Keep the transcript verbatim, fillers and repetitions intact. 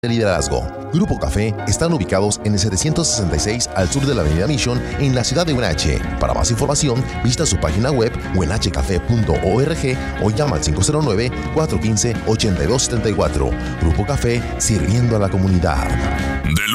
de liderazgo. Grupo Café están ubicados en el setecientos sesenta y seis al sur de la avenida Mission en la ciudad de U N H. Para más información, visita su página web u n h café punto org o llama al cinco cero nueve, cuatro uno cinco, ocho dos siete cuatro. Grupo Café, sirviendo a la comunidad.